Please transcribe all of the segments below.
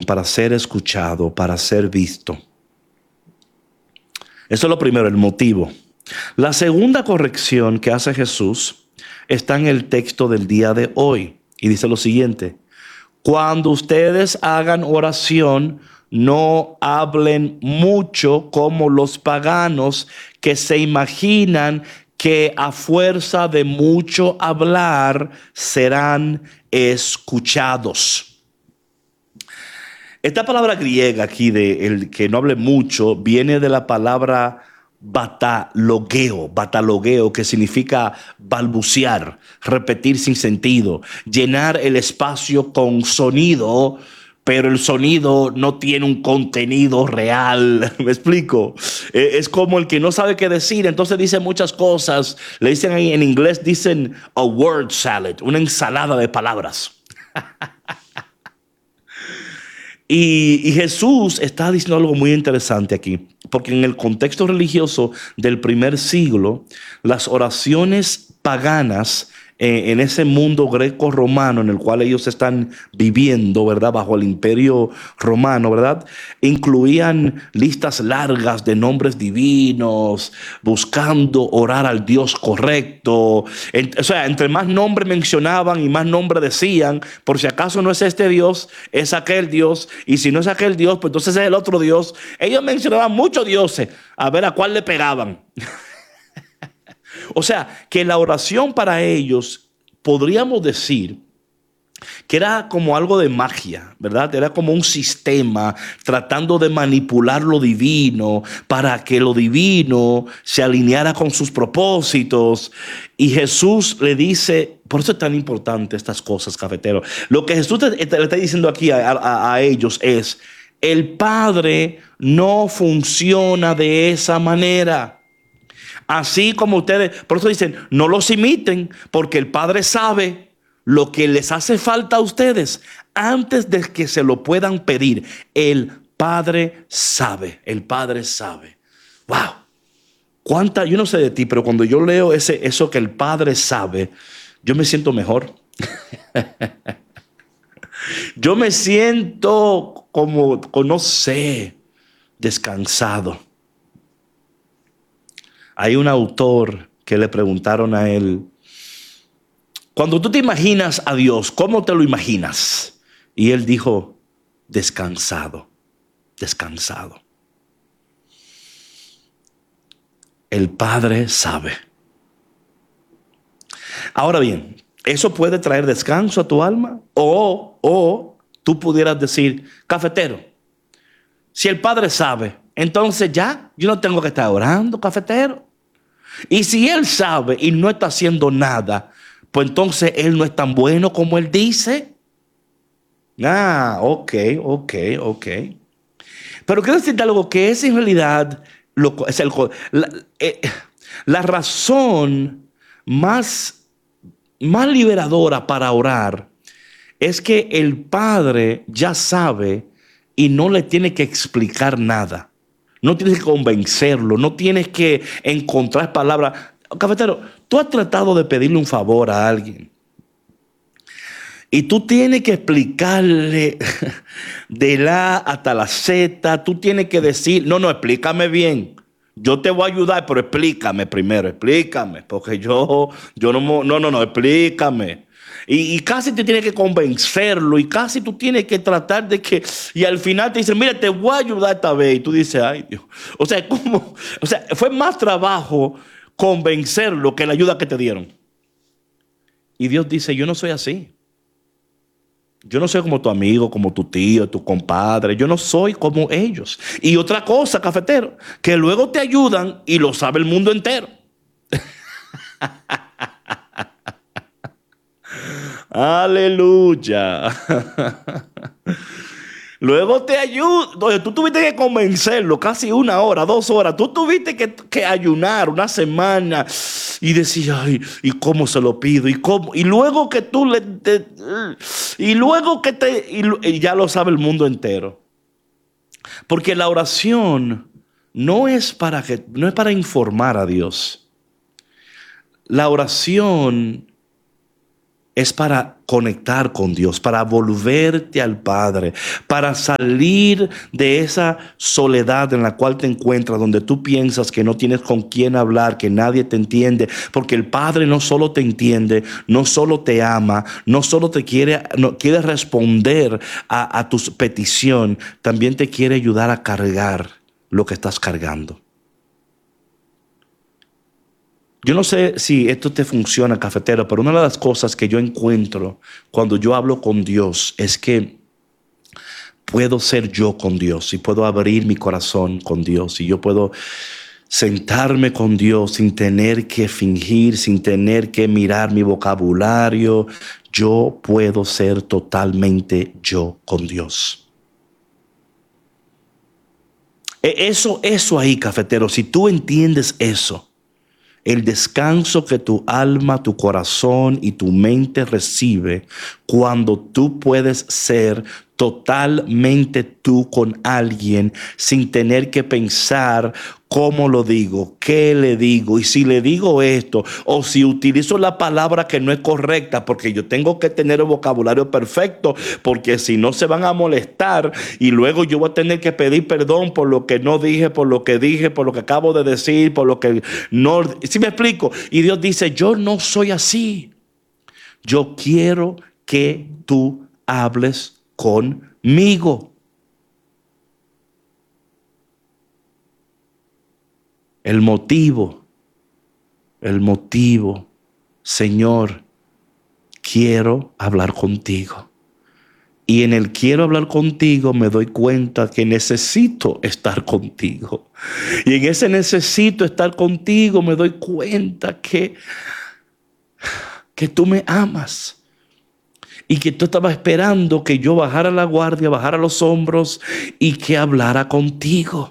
para ser escuchado, para ser visto. Eso es lo primero, el motivo. La segunda corrección que hace Jesús está en el texto del día de hoy y dice lo siguiente: cuando ustedes hagan oración, no hablen mucho como los paganos que se imaginan que a fuerza de mucho hablar serán escuchados. Esta palabra griega aquí de el que no hable mucho viene de la palabra batalogeo, que significa balbucear, repetir sin sentido, llenar el espacio con sonido, pero el sonido no tiene un contenido real. ¿Me explico? Es como el que no sabe qué decir, entonces dice muchas cosas. Le dicen ahí en inglés, dicen a word salad, una ensalada de palabras. Y Jesús está diciendo algo muy interesante aquí, porque en el contexto religioso del primer siglo, las oraciones paganas en ese mundo greco-romano en el cual ellos están viviendo, ¿verdad? Bajo el imperio romano, ¿verdad? Incluían listas largas de nombres divinos, buscando orar al Dios correcto. O sea, entre más nombres mencionaban y más nombres decían, por si acaso no es este Dios, es aquel Dios, y si no es aquel Dios, pues entonces es el otro Dios. Ellos mencionaban muchos dioses, a ver a cuál le pegaban. O sea, que la oración para ellos, podríamos decir que era como algo de magia, ¿verdad? Era como un sistema tratando de manipular lo divino para que lo divino se alineara con sus propósitos. Y Jesús le dice, por eso es tan importante estas cosas, cafetero. Lo que Jesús le está diciendo aquí a ellos es: el Padre no funciona de esa manera. Así como ustedes, por eso dicen, no los imiten, porque el Padre sabe lo que les hace falta a ustedes antes de que se lo puedan pedir. El Padre sabe, el Padre sabe. ¡Wow! Yo no sé de ti, pero cuando yo leo eso que el Padre sabe, yo me siento mejor. Yo me siento como, no sé, descansado. Hay un autor que le preguntaron a él: cuando tú te imaginas a Dios, ¿cómo te lo imaginas? Y él dijo: descansado, descansado. El Padre sabe. Ahora bien, ¿eso puede traer descanso a tu alma? O tú pudieras decir: cafetero, si el Padre sabe, entonces ya yo no tengo que estar orando, cafetero. Y si Él sabe y no está haciendo nada, pues entonces Él no es tan bueno como Él dice. Ok. Pero quiero decirte algo que es en realidad la razón más liberadora para orar es que el Padre ya sabe y no le tiene que explicar nada. No tienes que convencerlo, no tienes que encontrar palabras. Cafetero, tú has tratado de pedirle un favor a alguien y tú tienes que explicarle de la hasta la Z. Tú tienes que decir: no, explícame bien. Yo te voy a ayudar, pero explícame primero, explícame. Porque yo no, explícame. Y casi te tienes que convencerlo y casi tú tienes que tratar de que... Y al final te dicen: mira, te voy a ayudar esta vez. Y tú dices: ay, Dios. O sea, fue más trabajo convencerlo que la ayuda que te dieron. Y Dios dice: yo no soy así. Yo no soy como tu amigo, como tu tío, tu compadre. Yo no soy como ellos. Y otra cosa, cafetero, que luego te ayudan y lo sabe el mundo entero. Aleluya. Luego te ayuda. Tú tuviste que convencerlo casi 1 hora, 2 horas. Tú tuviste que ayunar una semana y decir: ay, ¿y cómo se lo pido? ¿Y cómo? Y luego que tú y ya lo sabe el mundo entero. Porque la oración no es para informar a Dios. La oración es para conectar con Dios, para volverte al Padre, para salir de esa soledad en la cual te encuentras, donde tú piensas que no tienes con quién hablar, que nadie te entiende, porque el Padre no solo te entiende, no solo te ama, no solo te quiere, no, quiere responder a tu petición, también te quiere ayudar a cargar lo que estás cargando. Yo no sé si esto te funciona, cafetero, pero una de las cosas que yo encuentro cuando yo hablo con Dios es que puedo ser yo con Dios y puedo abrir mi corazón con Dios y yo puedo sentarme con Dios sin tener que fingir, sin tener que mirar mi vocabulario. Yo puedo ser totalmente yo con Dios. Eso ahí, cafetero, si tú entiendes eso, el descanso que tu alma, tu corazón y tu mente recibe cuando tú puedes ser totalmente tú con alguien sin tener que pensar cómo lo digo, qué le digo y si le digo esto o si utilizo la palabra que no es correcta, porque yo tengo que tener el vocabulario perfecto, porque si no se van a molestar y luego yo voy a tener que pedir perdón por lo que no dije, por lo que dije, por lo que acabo de decir, por lo que no. ¿Sí me explico? Y Dios dice, yo no soy así. Yo quiero que tú hables conmigo. El motivo, Señor, quiero hablar contigo. Y en el quiero hablar contigo me doy cuenta que necesito estar contigo. Y en ese necesito estar contigo me doy cuenta que tú me amas. Y que tú estabas esperando que yo bajara la guardia, bajara los hombros y que hablara contigo.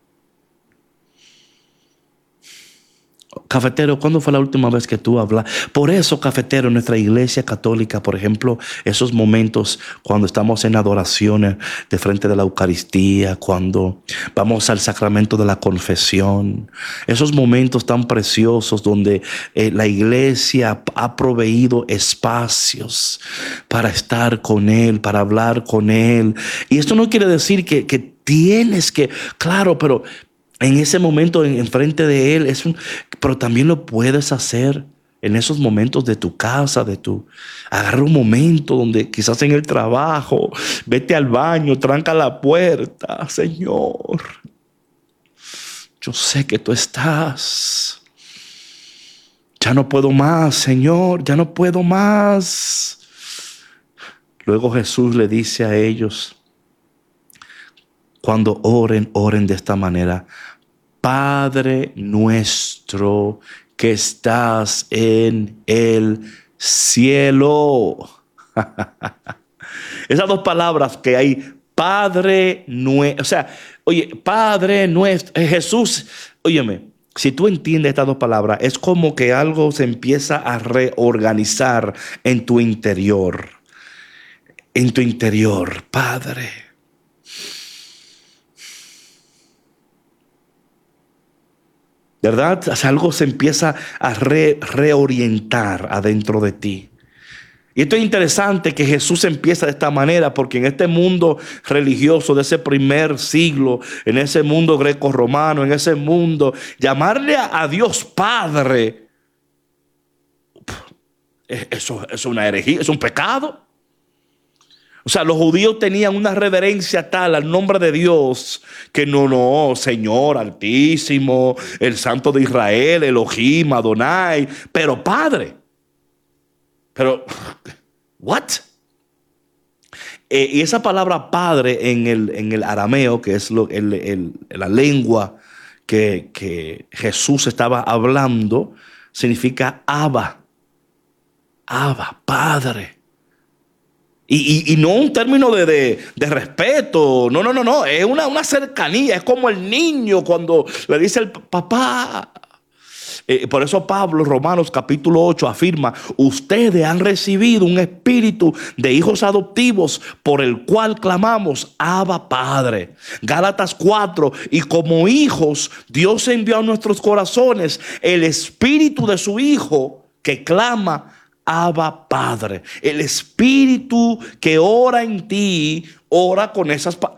Cafetero, ¿cuándo fue la última vez que tú hablas? Por eso, cafetero, en nuestra iglesia católica, por ejemplo, esos momentos cuando estamos en adoraciones de frente de la Eucaristía, cuando vamos al sacramento de la confesión, esos momentos tan preciosos donde la iglesia ha proveído espacios para estar con Él, para hablar con Él. Y esto no quiere decir que tienes que, claro, pero en ese momento, en frente de Él, pero también lo puedes hacer en esos momentos de tu casa, agarra un momento donde quizás en el trabajo, vete al baño, tranca la puerta. Señor, yo sé que tú estás. Ya no puedo más, Señor, ya no puedo más. Luego Jesús le dice a ellos, cuando oren de esta manera: Padre nuestro que estás en el cielo. Esas dos palabras que hay, Padre nuestro, o sea, oye, Padre nuestro, Jesús, óyeme, si tú entiendes estas dos palabras, es como que algo se empieza a reorganizar en tu interior, Padre. ¿Verdad? O sea, algo se empieza a reorientar adentro de ti. Y esto es interesante que Jesús empieza de esta manera, porque en este mundo religioso de ese primer siglo, en ese mundo greco-romano, en ese mundo, llamarle a Dios Padre, eso es una herejía, es un pecado. O sea, los judíos tenían una reverencia tal al nombre de Dios que no, Señor Altísimo, el Santo de Israel, Elohim, Adonai, pero Padre. Pero, ¿what? Y esa palabra Padre en el arameo, que es la lengua que Jesús estaba hablando, significa Abba, Padre. Y no un término de respeto, no, es una cercanía, es como el niño cuando le dice el papá. Por eso Pablo, Romanos capítulo 8, afirma: ustedes han recibido un espíritu de hijos adoptivos por el cual clamamos, Abba Padre. Gálatas 4, y como hijos Dios envió a nuestros corazones el espíritu de su Hijo que clama, Abba Padre. El Espíritu que ora en ti, ora con esas